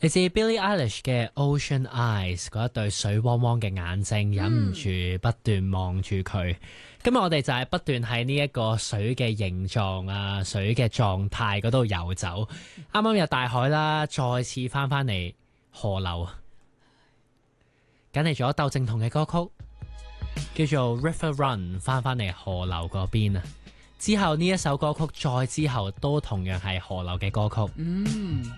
嚟自 Billie Eilish 嘅 Ocean Eyes 嗰一對水汪汪嘅眼睛，忍唔住不斷望住佢。今日我哋就係不斷喺呢一個水嘅形狀啊、水嘅狀態嗰度游走。啱啱有大海啦，再次翻嚟河流，揀嚟咗竇靖童嘅歌曲，叫做 River Run， 翻嚟河流嗰邊啊。之後呢一首歌曲，再之後都同樣係河流嘅歌曲。